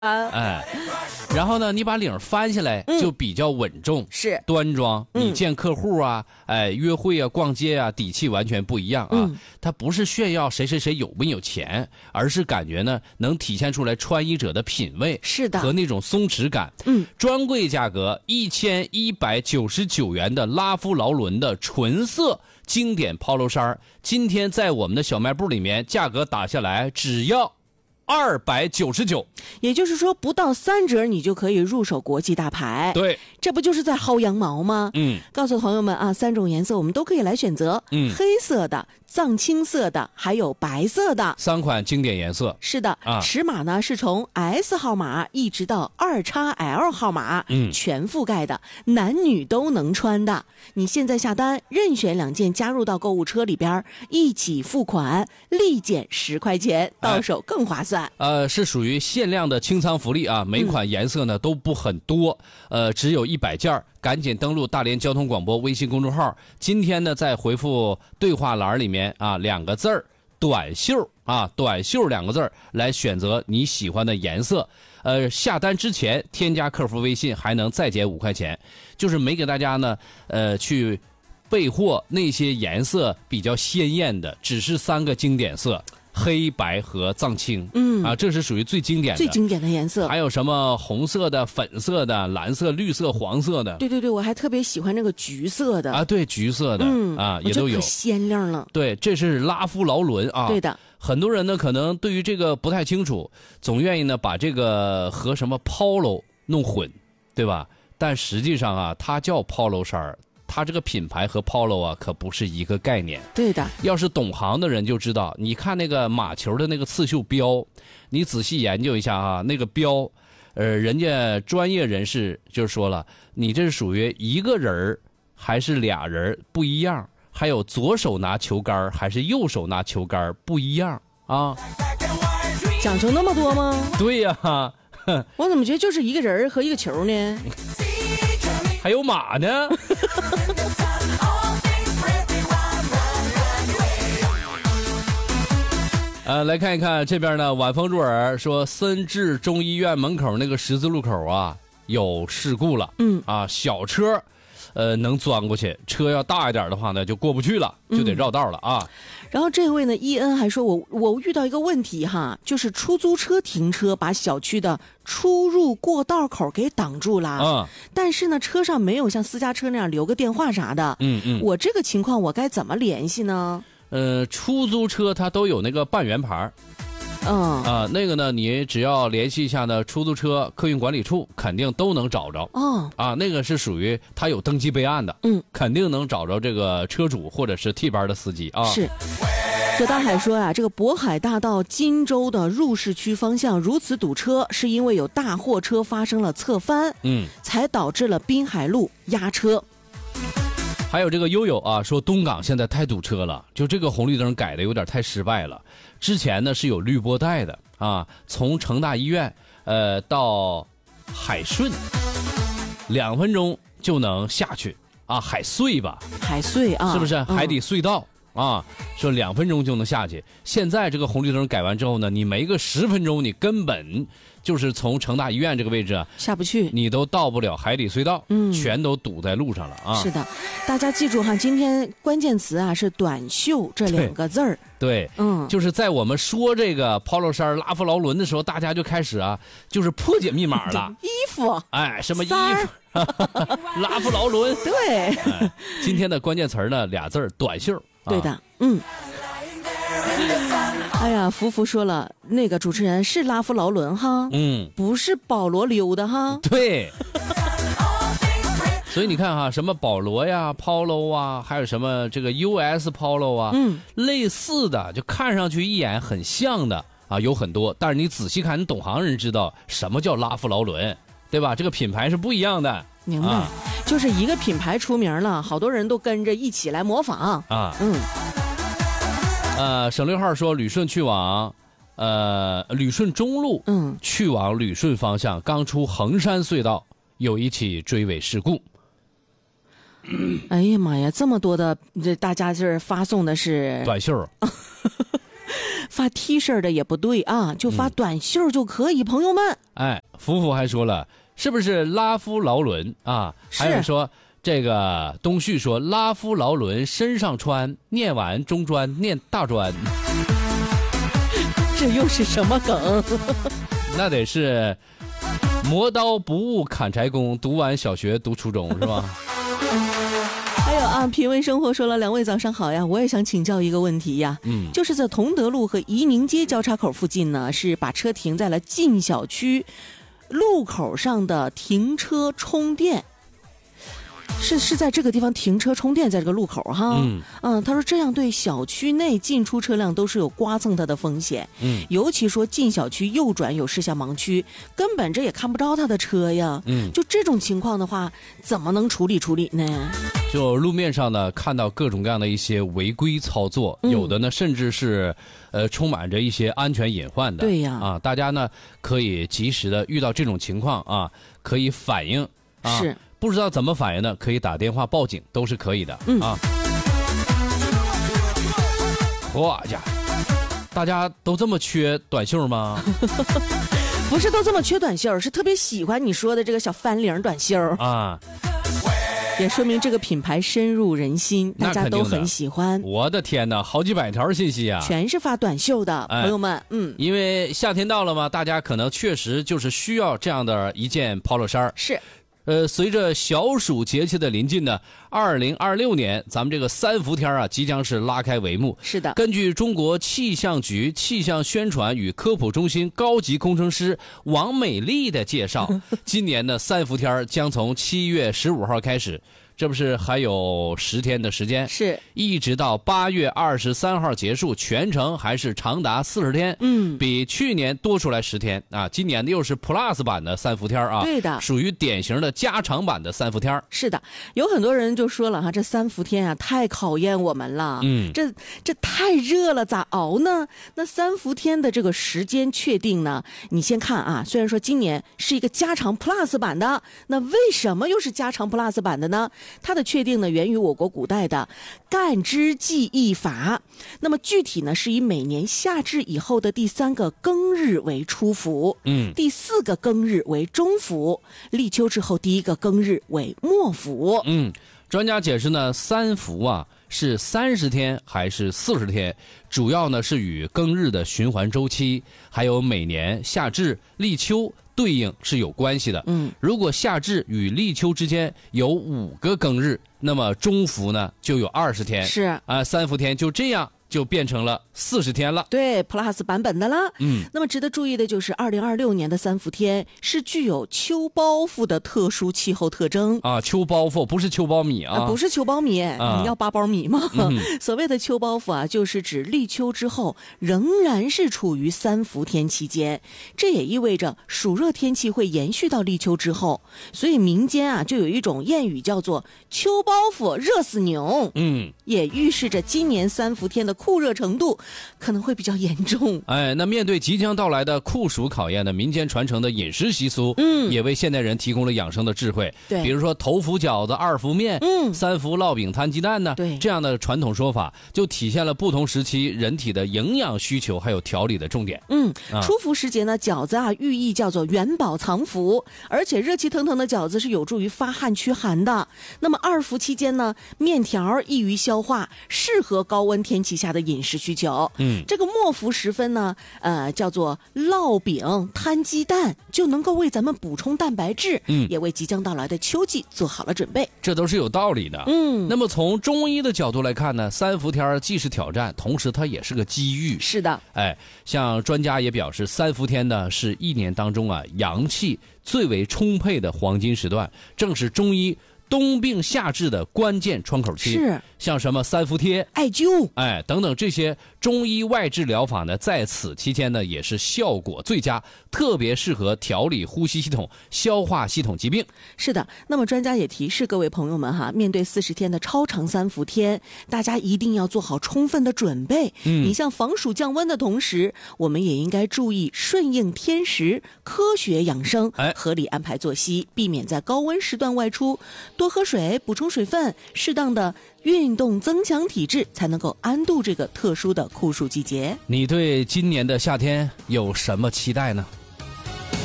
哎，然后呢，你把领翻下来就比较稳重， 是端庄。你见客户啊，约会啊，逛街啊，底气完全不一样啊。它不是炫耀谁有没有钱，而是感觉呢能体现出来穿衣者的品味， 是的， 和那种松弛感。专柜价格1199元的拉夫劳伦的纯色经典 Polo 衫，今天在我们的小卖部里面价格打下来只要299， 也就是说不到3折你就可以入手国际大牌。 对， 这不就是在薅羊毛吗？告诉朋友们啊，3种颜色我们都可以来选择，黑色的、藏青色的，还有白色的 3款经典颜色。 是的，尺码呢是从 S 号码一直到2XL 号码，全覆盖的，男女都能穿的。你现在下单，任选2件加入到购物车里边，一起付款，立减10块钱，到手更划算。 是属于限量的清仓福利啊，每款颜色呢都不很多，只有100件，赶紧登录大连交通广播微信公众号，今天呢在回复对话栏里面啊2个字儿短袖啊，短袖2个字儿来选择你喜欢的颜色。下单之前添加客服微信还能再减5块钱，就是没给大家呢去备货那些颜色比较鲜艳的，只是3个经典色。黑白和藏青，这是属于最经典的颜色。 还有什么红色的、粉色的、蓝色、绿色、黄色的？ 对，我还特别喜欢那个橘色的啊，对，橘色的也都有， 可鲜亮了。 对，这是拉夫劳伦啊。 对的， 很多人呢可能对于这个不太清楚，总愿意呢把这个和什么 Polo 弄混，对吧？但实际上啊，它叫 Polo 衫。它这个品牌和 Polo 啊可不是一个概念。 对的， 要是懂行的人就知道，你看那个马球的那个刺绣标，你仔细研究一下啊，那个标，人家专业人士就说了，你这是属于1个人还是2人不一样，还有左手拿球杆还是右手拿球杆不一样啊。 讲究那么多吗？ 对呀， 我怎么觉得就是1个人和1个球呢？ 还有马呢。来看一看这边呢，晚风入耳说森治中医院门口那个十字路口啊有事故了，小车能钻过去，车要大一点的话呢就过不去了，就得绕道了啊。 然后这位呢，伊恩还说我遇到一个问题哈，就是出租车停车把小区的出入过道口给挡住了，但是呢车上没有像私家车那样留个电话啥的，我这个情况我该怎么联系呢？ 出租车它都有那个半圆牌，那个呢，你只要联系一下呢，出租车客运管理处，肯定都能找着。那个是属于他有登记备案的，肯定能找着这个车主或者是替班的司机啊。 是。左大海说啊，这个渤海大道金州的入市区方向如此堵车，是因为有大货车发生了侧翻，才导致了滨海路压车。 还有这个悠悠啊，说东港现在太堵车了，就这个红绿灯改的有点太失败了。之前呢是有绿波带的啊，从成大医院到海顺2分钟就能下去啊，海隧吧， 海隧啊， 是不是海底隧道啊？说2分钟就能下去。现在这个红绿灯改完之后呢，你没个10分钟，你根本就是从成大医院这个位置下不去， 你都到不了海底隧道，全都堵在路上了啊！ 是的，大家记住哈，今天关键词啊是短袖这2个字儿。 对，就是在我们说这个 Polo 衫拉夫劳伦的时候，大家就开始啊，就是破解密码了。 衣服， 什么衣服？拉夫劳伦。 对， 今天的关键词呢2字儿，短袖。 对的，哎呀，福说了，那个主持人是拉夫劳伦哈，不是保罗溜的哈。 对。所以你看哈，什么保罗呀、Polo 啊，还有什么这个 US Polo 啊，类似的，就看上去一眼很像的啊，有很多。但是你仔细看，你懂行人知道什么叫拉夫劳伦，对吧？这个品牌是不一样的。 明白，就是一个品牌出名了，好多人都跟着一起来模仿啊。 省6号说旅顺去往旅顺中路，去往旅顺方向，刚出衡山隧道有一起追尾事故。 哎呀妈呀，这么多的，这大家就是发送的是短袖发 T 恤的也不对啊，就发短袖就可以，朋友们。 哎，福福还说了，是不是拉夫劳伦啊？还有说这个东旭说拉夫劳伦身上穿，念完中专念大专。 这又是什么梗？ 那得是磨刀不误砍柴工，读完小学读初中是吧？ 还有啊，品味生活说了，两位早上好呀，我也想请教一个问题呀，就是在同德路和宜宁街交叉口附近呢，是把车停在了进小区路口上的停车充电。是在这个地方停车充电，在这个路口哈。他说这样对小区内进出车辆都是有刮蹭它的风险。尤其说进小区右转有视向盲区，根本这也看不着他的车呀。就这种情况的话，怎么能处理呢？ 就路面上呢，看到各种各样的一些违规操作，有的呢甚至是充满着一些安全隐患的。 对呀。 啊，大家呢可以及时的遇到这种情况啊，可以反映啊。 是。 不知道怎么反应呢？可以打电话报警，都是可以的。啊。嚯家，大家都这么缺短袖吗？ 不是都这么缺短袖，是特别喜欢你说的这个小翻领短袖啊。 也说明这个品牌深入人心，大家都很喜欢。 我的天哪，好几百条信息啊， 全是发短袖的朋友们。 因为夏天到了嘛，大家可能确实就是需要这样的一件 polo 衫。 是。 随着小暑节气的临近呢，2026年咱们这个三伏天啊，即将是拉开帷幕。 是的， 根据中国气象局气象宣传与科普中心高级工程师王美丽的介绍，今年的三伏天将从7月15号开始。这不是还有10天的时间， 是一直到8月23号结束，全程还是长达40天，比去年多出来10天啊！今年的又是 Plus 版的三伏天啊， 对的， 属于典型的加长版的三伏天。 是的，有很多人就说了哈，这三伏天啊太考验我们了，这太热了，咋熬呢？那三伏天的这个时间确定呢？你先看啊，虽然说今年是一个加长 Plus 版的，那为什么又是加长 Plus 版的呢？它的确定呢，源于我国古代的干支记忆法。那么具体呢，是以每年夏至以后的第3个庚日为初伏，第4个庚日为中伏，立秋之后第1个庚日为末伏。 专家解释呢，三伏啊是30天还是40天，主要呢是与庚日的循环周期，还有每年夏至、立秋对应是有关系的。如果夏至与立秋之间有5个庚日，那么中伏呢就有20天。 是啊，三伏天就这样就变成了40天了。 对 ，Plus 版本的了。那么值得注意的就是2026年的三伏天是具有秋包袱的特殊气候特征啊。秋包袱不是秋苞米啊， 不是秋苞米，你要8包米吗？所谓的秋包袱啊，就是指立秋之后仍然是处于三伏天期间，这也意味着暑热天气会延续到立秋之后。所以民间啊就有一种谚语叫做“秋包袱热死牛”，也预示着今年三伏天的酷热程度可能会比较严重。 那面对即将到来的酷暑考验呢，民间传承的饮食习俗，也为现代人提供了养生的智慧。 对， 比如说头伏饺子、2伏面、3伏烙饼摊鸡蛋呢， 对， 这样的传统说法就体现了不同时期人体的营养需求还有调理的重点。 初伏时节呢，饺子啊寓意叫做元宝藏福，而且热气腾腾的饺子是有助于发汗驱寒的。那么2伏期间呢，面条易于消化，适合高温天气下的饮食需求。这个末伏时分呢，叫做烙饼摊鸡蛋，就能够为咱们补充蛋白质，也为即将到来的秋季做好了准备。 这都是有道理的。那么从中医的角度来看呢，三伏天既是挑战，同时它也是个机遇。 是的， 像专家也表示，三伏天呢是1年当中啊阳气最为充沛的黄金时段，正是中医冬病夏治的关键窗口期。 是像什么三伏贴、 艾灸， 等等这些中医外治疗法呢，在此期间呢也是效果最佳，特别适合调理呼吸系统、消化系统疾病。 是的，那么专家也提示各位朋友们哈，面对40天的超长三伏天，大家一定要做好充分的准备。你像防暑降温的同时，我们也应该注意顺应天时，科学养生，合理安排作息，避免在高温时段外出。 多喝水，补充水分，适当的运动增强体质，才能够安度这个特殊的酷暑季节。 你对今年的夏天有什么期待呢？